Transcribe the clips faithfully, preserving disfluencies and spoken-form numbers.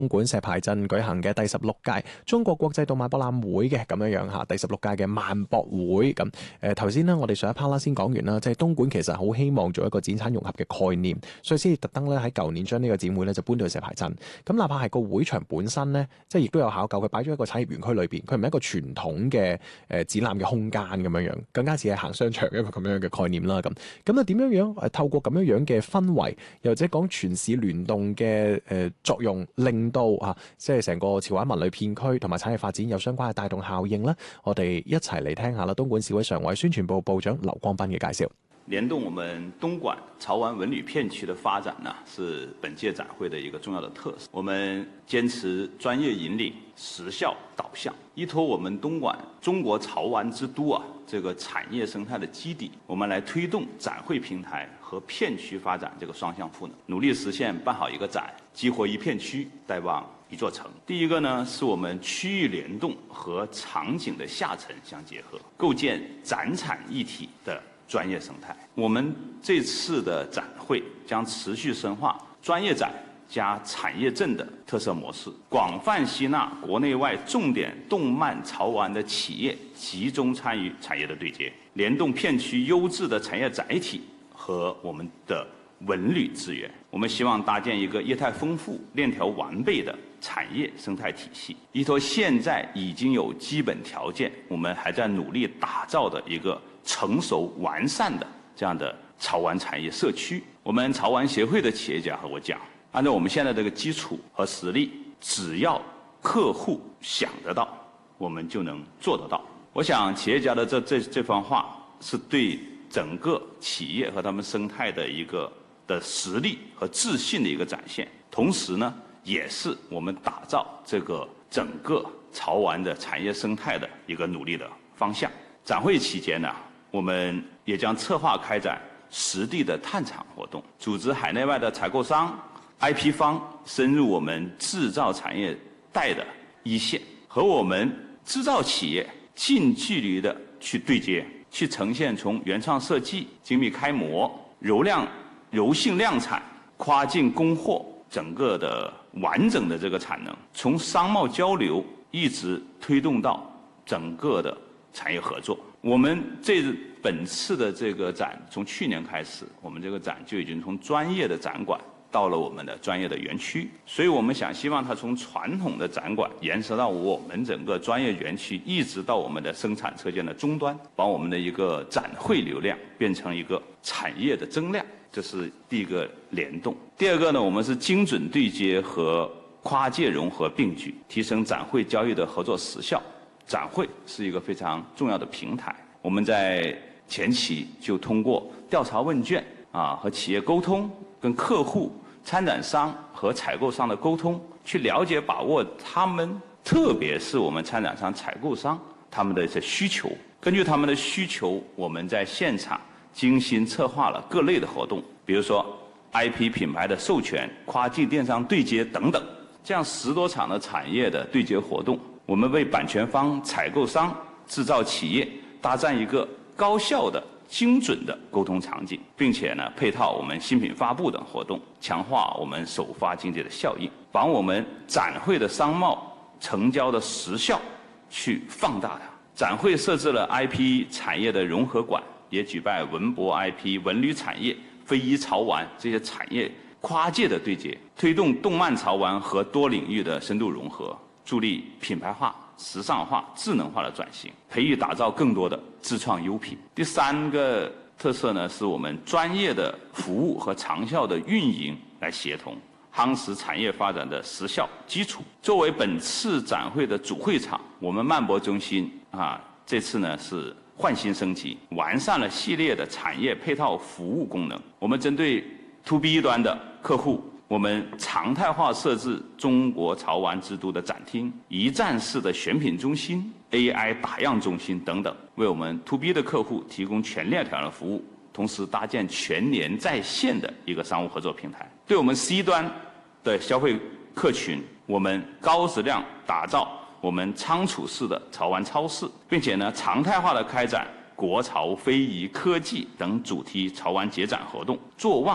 東莞石排鎮舉行嘅第十六屆中國國際動漫博覽會嘅咁樣樣嚇，第十六屆嘅漫博會咁。誒頭先呢，我哋上一 part 啦先講完啦，即係東莞其實好希望做一個展產融合嘅概念，所以先至特登咧喺舊年將呢個展會咧就搬到去石排鎮。咁哪怕係個會場本身咧，即係亦都有考究，佢擺咗一個產業園區裏邊，佢唔係一個傳統嘅誒展覽嘅空間咁樣樣，更加似係行商場一個咁樣嘅概念啦。咁咁啊點樣樣誒透過咁樣樣嘅氛圍，又或者講全市聯動嘅誒作用，令到啊，即係成個潮玩文旅片區同埋產業發展有相關嘅帶動效應咧，我哋一齊嚟聽下啦。東莞市委常委、宣傳部部長劉光斌嘅介紹。 聯動我們東莞潮玩文旅片區的發展呢，是本屆展會的一個重要的特色。我們堅持專業引領、實效導向，依託我們東莞中國潮玩之都啊這個產業生態的基底，我們來推動展會平台和片區發展這個雙向賦能，努力實現辦好一個展，激活一片區，帶旺一座城。第一個呢，是我們區域聯動和場景的下沉相結合，構建展產一體的專業生態。我們這次的展會將持續深化專業展加產業鎮的特色模式，廣泛吸納國內外重點動漫潮玩的企業，集中參與產業的對接，聯動片區優質的產業載體和我們的文旅資源。我們希望搭建一個業態豐富、鏈條完備的產業生態體系，依託現在已經有基本條件，我們還在努力打造的一個成熟完善的這樣的潮玩產業社區。我們潮玩協會的企業家和我講，按照我們現在這個基礎和實力，只要客戶想得到，我們就能做得到。我想企業家的這這這番話是對整個企業和他們生態的一個的實力和自信的一個展現，同時呢，也是我們打造這個整個潮玩的產業生態的一個努力的方向。展會期間呢，我們也將策劃開展實地的探廠活動，組織海內外的採購商、I P 方深入我們製造產業帶的一線，和我們製造企業近距離的去對接，去呈現從原創設計、精密開模、柔量、柔性量產、跨境供貨整個的完整的這個產能，從商貿交流一直推動到整個的產業合作。我們這本次的這個展，從去年開始，我們這個展就已經從專業的展館到了我們的專業的園區，所以我們想希望它從傳統的展館延伸到我們整個專業園區，一直到我們的生產車間的終端，把我們的一個展會流量變成一個產業的增量，這是第一個聯動。第二個呢，我們是精準對接和跨界融合並舉，提升展會交易的合作實效。展會是一個非常重要的平台，我們在前期就通過調查問卷啊和企業溝通，跟客戶、參展商和採購商的溝通，去了解把握他們，特別是我們參展商、採購商他們的一些需求，根據他們的需求，我們在現場精心策劃了各類的活動，比如說 I P 品牌的授權、跨境電商對接等等，這樣十多場的產業的對接活動，我們為版權方、採購商、製造企業搭建一個高效的、精準的溝通場景，並且呢，配套我們新品發布等活動，強化我們首發經濟的效應，把我們展會的商貿成交的實效去放大它。展會設置了 I P 產業的融合館，也舉辦文博 I P、文旅產業、非遺潮玩這些產業跨界的對接，推動動漫潮玩和多領域的深度融合，助力品牌化、時尚化、智能化的轉型，培育打造更多的自創優品。第三個特色呢，是我們專業的服務和長效的運營來協同，夯實產業發展的實效基礎。作為本次展會的主會場，我們漫博中心啊，這次呢是換新升級，完善了系列的產業配套服務功能。我們針對 to B 端的客戶，我們常態化設置中國潮玩之都的展廳、一站式的選品中心、A I 打樣中心等等，為我們 to B 的客戶提供全鏈條的服務，同時搭建全年在線的一個商務合作平台。對我們 C 端的消費客群，我們高質量打造我們倉儲式的潮玩超市，並且呢常態化的開展國潮、非遺、科技等主題潮玩節展活動，做旺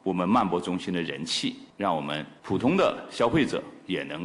我們漫博中心的人氣，讓我們普通的消費者也能